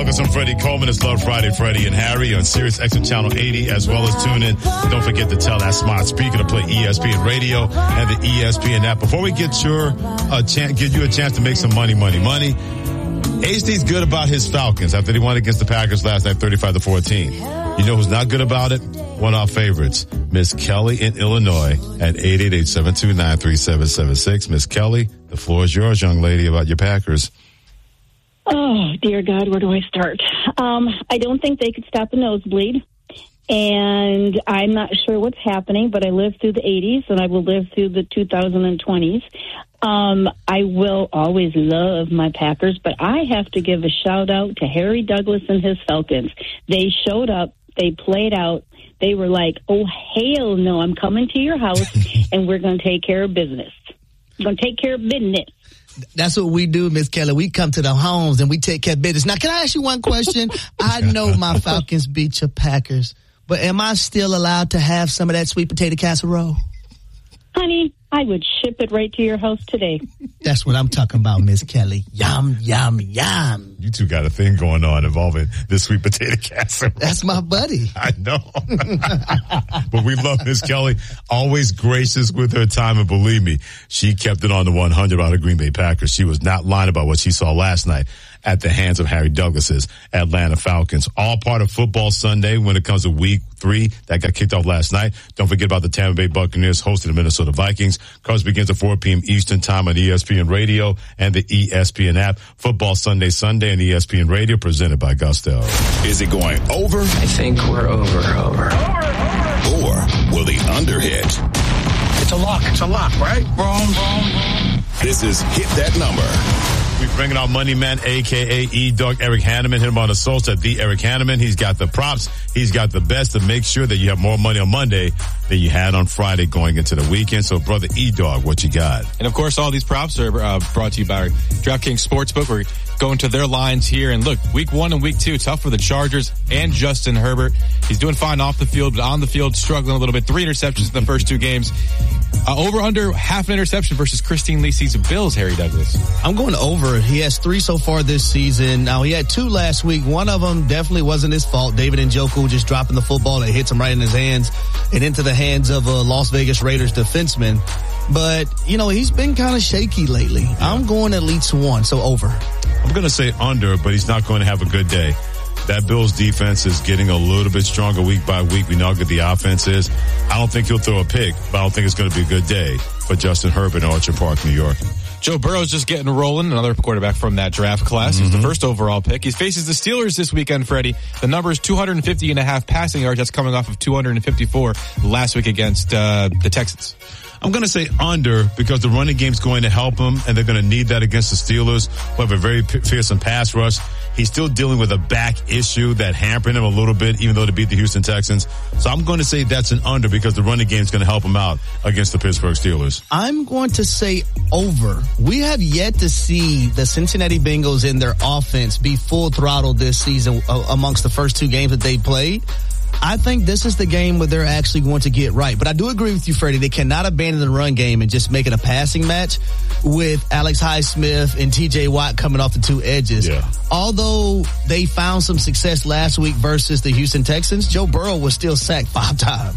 Douglas and Freddie Coleman. It's Love Friday, Freddie and Harry on Sirius XM Channel 80, as well as tune in. Don't forget to tell that smart speaker to play ESPN Radio and the ESPN app. Before we get give you a chance to make some money. HD's good about his Falcons after they won against the Packers last night, 35-14. You know who's not good about it? One of our favorites, Miss Kelly in Illinois at 888-729-3776. Miss Kelly, the floor is yours, young lady, about your Packers. Oh, dear God, where do I start? I don't think they could stop a nosebleed, and I'm not sure what's happening, but I lived through the 80s, and I will live through the 2020s. I will always love my Packers, but I have to give a shout-out to Harry Douglas and his Falcons. They showed up. They played out. They were like, oh, hell no, I'm coming to your house, and we're going to take care of business. We're going to take care of business. That's what we do, Miss Kelly. We come to the homes and we take care of business. Now, can I ask you one question? I know my Falcons beat your Packers, but am I still allowed to have some of that sweet potato casserole? Honey, I would ship it right to your house today. That's what I'm talking about, Miss Kelly. Yum, yum, yum. You two got a thing going on involving this sweet potato casserole. That's my buddy. I know. But we love Miss Kelly. Always gracious with her time. And believe me, she kept it on the 100 on the Green Bay Packers. She was not lying about what she saw last night at the hands of Harry Douglas's Atlanta Falcons. All part of Football Sunday when it comes to Week 3 that got kicked off last night. Don't forget about the Tampa Bay Buccaneers hosting the Minnesota Vikings. Coverage begins at 4 p.m. Eastern Time on ESPN Radio and the ESPN app. Football Sunday and ESPN Radio presented by Gusto. Is it going over? I think we're over. Or will the under hit? It's a lock, right? Wrong. This is Hit That Number. We're bringing our money man, a.k.a. E-Dog, Eric Hanneman. Hit him on the social at the Eric Hanneman. He's got the props. He's got the best to make sure that you have more money on Monday than you had on Friday going into the weekend. So, brother E-Dog, what you got? And, of course, all these props are brought to you by DraftKings Sportsbook. We're going to their lines here. And, look, Week 1 and Week 2, tough for the Chargers and Justin Herbert. He's doing fine off the field, but on the field, struggling a little bit. 3 interceptions in the first 2 games. Over under half an interception versus Christine Leacy's Bills, Harry Douglas. I'm going over. He has 3 so far this season. Now, he had 2 last week. One of them definitely wasn't his fault. David Njoku just dropping the football that hits him right in his hands and into the hands of a Las Vegas Raiders defenseman. But, you know, he's been kind of shaky lately. Yeah. I'm going at least 1, so over. I'm going to say under, but he's not going to have a good day. That Bills defense is getting a little bit stronger week by week. We know how good the offense is. I don't think he'll throw a pick, but I don't think it's going to be a good day for Justin Herbert in Orchard Park, New York. Joe Burrow's just getting rolling, another quarterback from that draft class. He's the first overall pick. He faces the Steelers this weekend, Freddie. The number is 250.5 passing yards. That's coming off of 254 last week against the Texans. I'm going to say under because the running game's going to help him, and they're going to need that against the Steelers, who have a very fearsome pass rush. He's still dealing with a back issue that hampered him a little bit, even though they beat the Houston Texans. So I'm going to say that's an under because the running game's going to help him out against the Pittsburgh Steelers. I'm going to say over. We have yet to see the Cincinnati Bengals in their offense be full throttle this season amongst the first 2 games that they played. I think this is the game where they're actually going to get right. But I do agree with you, Freddie. They cannot abandon the run game and just make it a passing match with Alex Highsmith and TJ Watt coming off the 2 edges. Yeah. Although they found some success last week versus the Houston Texans, Joe Burrow was still sacked 5 times.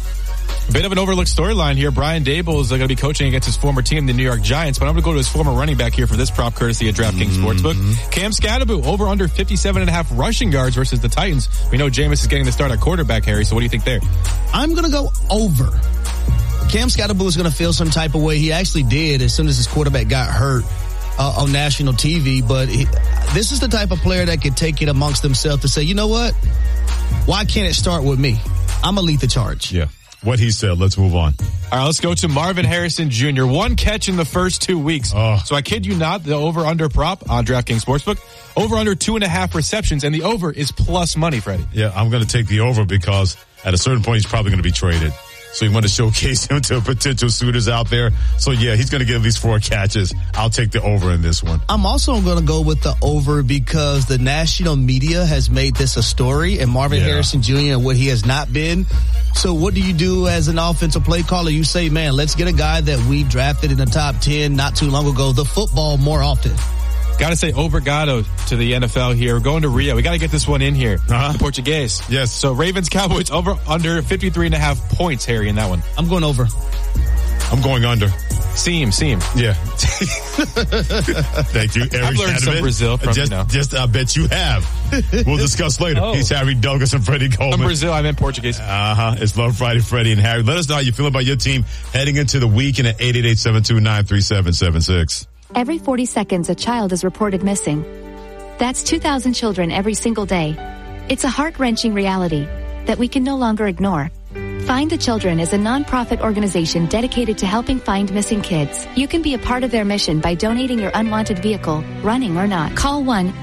A bit of an overlooked storyline here. Brian Dable is going to be coaching against his former team, the New York Giants, but I'm going to go to his former running back here for this prop courtesy of DraftKings Sportsbook. Cam Scatterbo over under 57.5 rushing yards versus the Titans. We know Jameis is getting the start at quarterback, Harry, so what do you think there? I'm going to go over. Cam Scatterbo is going to feel some type of way. He actually did as soon as his quarterback got hurt on national TV, but this is the type of player that could take it amongst themselves to say, you know what? Why can't it start with me? I'm going to lead the charge. Yeah. What he said. Let's move on. All right, let's go to Marvin Harrison Jr. 1 catch in the first 2 weeks. So I kid you not, the over-under prop on DraftKings Sportsbook. Over-under 2.5 receptions, and the over is plus money, Freddie. Yeah, I'm going to take the over because at a certain point he's probably going to be traded. So you want to showcase him to potential suitors out there. So, yeah, he's going to get at least 4 catches. I'll take the over in this one. I'm also going to go with the over because the national media has made this a story, and Marvin Harrison Jr. and what he has not been. So what do you do as an offensive play caller? You say, man, let's get a guy that we drafted in the top 10 not too long ago, the football more often. Got to say obrigado to the NFL here. We're going to Rio. We got to get this one in here. The Portuguese. Yes. So Ravens, Cowboys over under 53.5 points, Harry, in that one. I'm going over. I'm going under. Seam. Yeah. Thank you, Eric. I've learned some Brazil from, I bet you have. We'll discuss later. He's Harry Douglas and Freddie Coleman. From Brazil, I meant Portuguese. It's Love Friday, Freddie and Harry. Let us know how you feel about your team heading into the weekend at 888-729-3776. Every 40 seconds, a child is reported missing. That's 2,000 children every single day. It's a heart-wrenching reality that we can no longer ignore. Find the Children is a non-profit organization dedicated to helping find missing kids. You can be a part of their mission by donating your unwanted vehicle, running or not. Call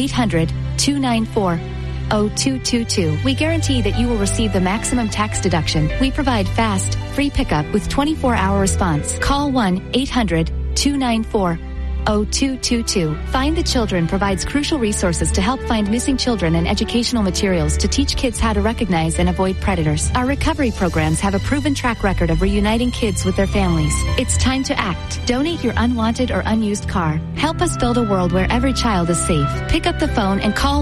1-800-294-0222. We guarantee that you will receive the maximum tax deduction. We provide fast, free pickup with 24-hour response. Call 1-800-294-0222. Find the Children provides crucial resources to help find missing children and educational materials to teach kids how to recognize and avoid predators. Our recovery programs have a proven track record of reuniting kids with their families. It's time to act. Donate your unwanted or unused car. Help us build a world where every child is safe. Pick up the phone and call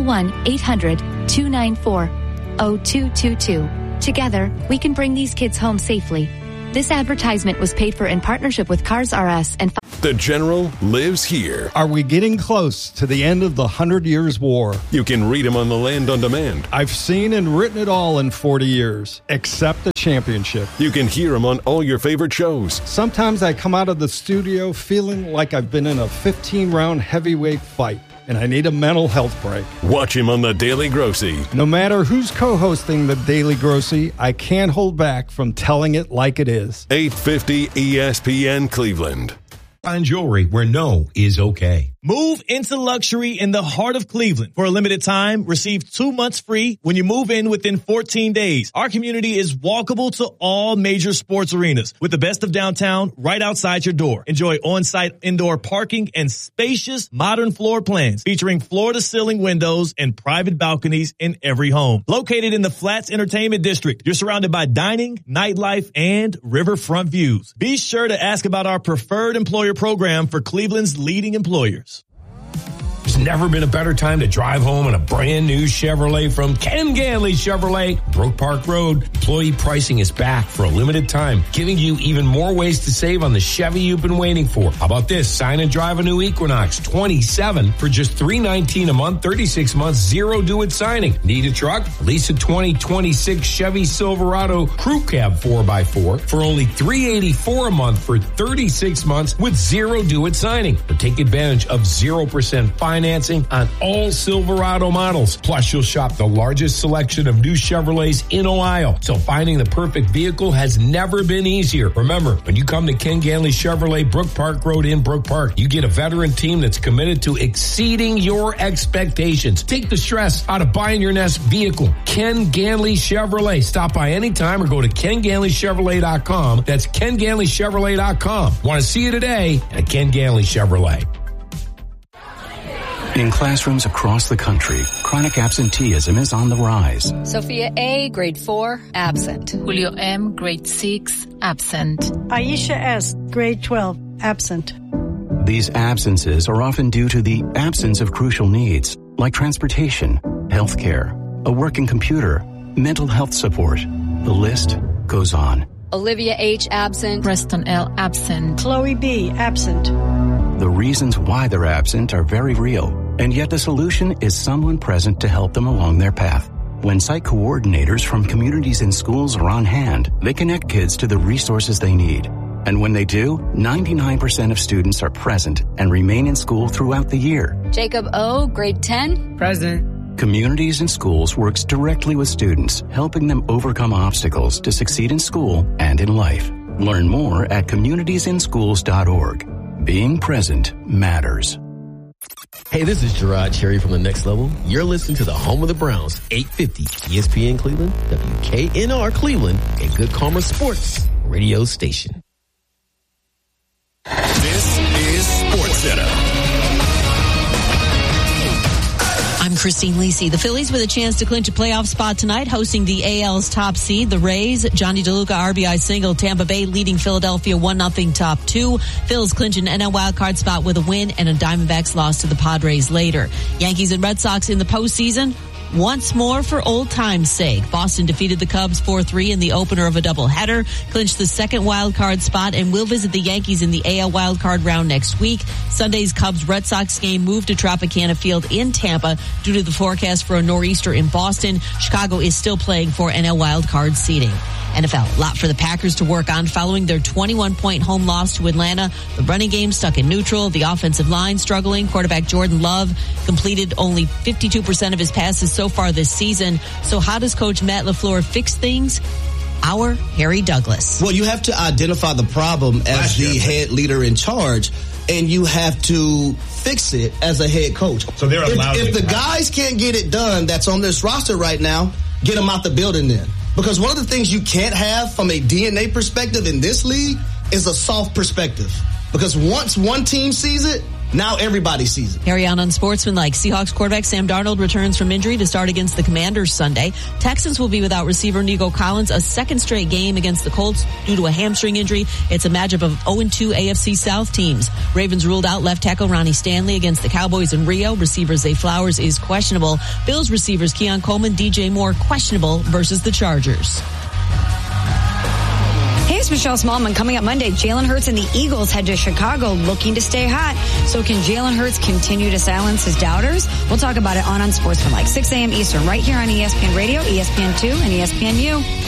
1-800-294-0222. Together, we can bring these kids home safely. This advertisement was paid for in partnership with Cars R Us and... The General lives here. Are we getting close to the end of the 100 Years' War? You can read him on the Land on Demand. I've seen and written it all in 40 years, except the championship. You can hear him on all your favorite shows. Sometimes I come out of the studio feeling like I've been in a 15-round heavyweight fight, and I need a mental health break. Watch him on The Daily Grossy. No matter who's co-hosting The Daily Grossy, I can't hold back from telling it like it is. 850 ESPN Cleveland. Find jewelry where no is okay. Move into luxury in the heart of Cleveland. For a limited time, receive 2 months free when you move in within 14 days. Our community is walkable to all major sports arenas with the best of downtown right outside your door. Enjoy on-site indoor parking and spacious modern floor plans featuring floor-to-ceiling windows and private balconies in every home. Located in the Flats Entertainment District, you're surrounded by dining, nightlife, and riverfront views. Be sure to ask about our preferred employer program for Cleveland's leading employers. There's never been a better time to drive home in a brand new Chevrolet from Ken Ganley Chevrolet, Brook Park Road. Employee pricing is back for a limited time, giving you even more ways to save on the Chevy you've been waiting for. How about this? Sign and drive a new Equinox 27 for just $319 a month, 36 months, zero due at signing. Need a truck? Lease a 2026 Chevy Silverado Crew Cab 4x4 for only $384 a month for 36 months with zero due at signing. Or take advantage of 0% financing on all Silverado models. Plus, you'll shop the largest selection of new Chevrolets in Ohio. So finding the perfect vehicle has never been easier. Remember, when you come to Ken Ganley Chevrolet, Brook Park Road in Brook Park, you get a veteran team that's committed to exceeding your expectations. Take the stress out of buying your next vehicle. Ken Ganley Chevrolet. Stop by anytime or go to KenGanleyChevrolet.com. That's KenGanleyChevrolet.com. Want to see you today at Ken Ganley Chevrolet. In classrooms across the country, chronic absenteeism is on the rise. Sophia A., grade 4, absent. Julio M., grade 6, absent. Aisha S., grade 12, absent. These absences are often due to the absence of crucial needs, like transportation, healthcare, a working computer, mental health support. The list goes on. Olivia H., absent. Preston L., absent. Chloe B., absent. The reasons why they're absent are very real, and yet the solution is someone present to help them along their path. When site coordinators from communities and schools are on hand, they connect kids to the resources they need. And when they do, 99% of students are present and remain in school throughout the year. Jacob O., grade 10, present. Communities and Schools works directly with students, helping them overcome obstacles to succeed in school and in life. Learn more at communitiesinschools.org. Being present matters. Hey, this is Gerard Cherry from The Next Level. You're listening to the home of the Browns, 850 ESPN Cleveland, WKNR Cleveland, a Good Karma Sports radio station. This is SportsCenter. I'm Christine Lisi. The Phillies with a chance to clinch a playoff spot tonight, hosting the AL's top seed, the Rays. Johnny DeLuca RBI single. Tampa Bay leading Philadelphia 1-0 top 2. Phils clinch an NL wildcard spot with a win and a Diamondbacks loss to the Padres later. Yankees and Red Sox in the postseason. Once more for old time's sake. Boston defeated the Cubs 4-3 in the opener of a doubleheader, clinched the second wild card spot, and will visit the Yankees in the AL wild card round next week. Sunday's Cubs-Red Sox game moved to Tropicana Field in Tampa due to the forecast for a nor'easter in Boston. Chicago is still playing for NL wild card seeding. NFL, a lot for the Packers to work on following their 21-point home loss to Atlanta. The running game stuck in neutral. The offensive line struggling. Quarterback Jordan Love completed only 52% of his passes so far this season. So how does Coach Matt LaFleur fix things? Our Harry Douglas. Well, you have to identify the problem as the head leader in charge, and you have to fix it as a head coach. So they're allowed if the guys can't get it done that's on this roster right now, get them out the building then. Because one of the things you can't have from a DNA perspective in this league is a soft perspective. Because once one team sees it, now everybody sees it. Carry on unsportsmanlike. Seahawks quarterback Sam Darnold returns from injury to start against the Commanders Sunday. Texans will be without receiver Nico Collins a second straight game against the Colts due to a hamstring injury. It's a matchup of 0-2 AFC South teams. Ravens ruled out left tackle Ronnie Stanley against the Cowboys in Rio. Receiver Zay Flowers is questionable. Bills receivers Keon Coleman, DJ Moore questionable versus the Chargers. Hey, it's Michelle Smallman. Coming up Monday, Jalen Hurts and the Eagles head to Chicago looking to stay hot. So can Jalen Hurts continue to silence his doubters? We'll talk about it on Unsportsmanlike, 6 a.m. Eastern, right here on ESPN Radio, ESPN2, and ESPNU.